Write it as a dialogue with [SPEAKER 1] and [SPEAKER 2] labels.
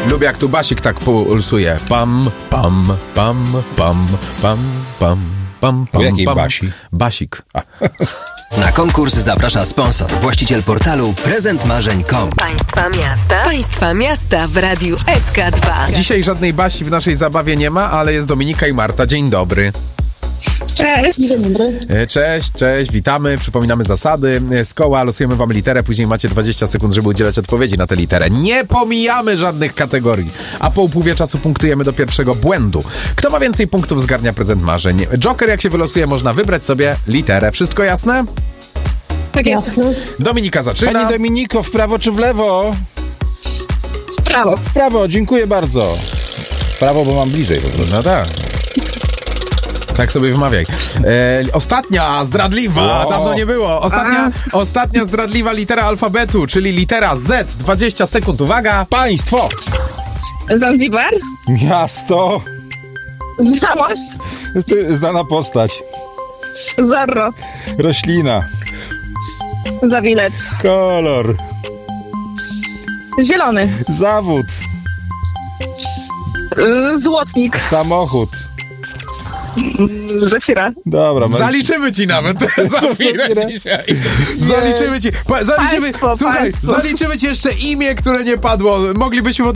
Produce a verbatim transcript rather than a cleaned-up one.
[SPEAKER 1] Lubię, jak tu basik tak pulsuje. Pam, pam, pam, pam, pam, pam, pam, pam,
[SPEAKER 2] Jaki
[SPEAKER 1] pam.
[SPEAKER 2] basik?
[SPEAKER 1] Basik. A.
[SPEAKER 3] Na konkurs zaprasza sponsor, właściciel portalu prezent marzeń kropka com.
[SPEAKER 4] Państwa miasta. Państwa miasta w Radiu S K dwa.
[SPEAKER 1] Dzisiaj żadnej Basi w naszej zabawie nie ma, ale jest Dominika i Marta. Dzień dobry.
[SPEAKER 5] Cześć, dzień dobry.
[SPEAKER 1] E, Cześć, cześć, witamy. Przypominamy zasady. E, Z koła losujemy wam literę, później macie dwadzieścia sekund, żeby udzielać odpowiedzi na tę literę. Nie pomijamy żadnych kategorii, a po upływie czasu punktujemy do pierwszego błędu. Kto ma więcej punktów, zgarnia prezent marzeń. Joker, jak się wylosuje, można wybrać sobie literę. Wszystko jasne?
[SPEAKER 5] Tak jest.
[SPEAKER 6] Jasne.
[SPEAKER 1] Dominika zaczyna.
[SPEAKER 2] Pani Dominiko, w prawo czy w lewo?
[SPEAKER 5] Prawo.
[SPEAKER 2] W prawo, dziękuję bardzo. W prawo, bo mam bliżej po prostu.
[SPEAKER 1] No tak. Tak sobie wymawiaj. E, ostatnia zdradliwa,
[SPEAKER 2] Wow.
[SPEAKER 1] dawno nie było. Ostatnia, ostatnia zdradliwa litera alfabetu, czyli litera Z. dwadzieścia sekund, uwaga.
[SPEAKER 2] Państwo!
[SPEAKER 5] Zanzibar.
[SPEAKER 2] Miasto!
[SPEAKER 5] Znałość.
[SPEAKER 2] Jest znana postać.
[SPEAKER 5] Zorro.
[SPEAKER 2] Roślina.
[SPEAKER 5] Zawilec.
[SPEAKER 2] Kolor.
[SPEAKER 5] Zielony.
[SPEAKER 2] Zawód.
[SPEAKER 5] Y, Złotnik.
[SPEAKER 2] Samochód.
[SPEAKER 5] Zefira.
[SPEAKER 2] Dobra, ma...
[SPEAKER 1] Zaliczymy ci nawet za chwilę
[SPEAKER 2] Zafirę.
[SPEAKER 1] dzisiaj. Zaliczymy ci. Pa, zaliczymy,
[SPEAKER 5] Państwo,
[SPEAKER 1] słuchaj,
[SPEAKER 5] państwo.
[SPEAKER 1] zaliczymy ci jeszcze imię, które nie padło. Moglibyśmy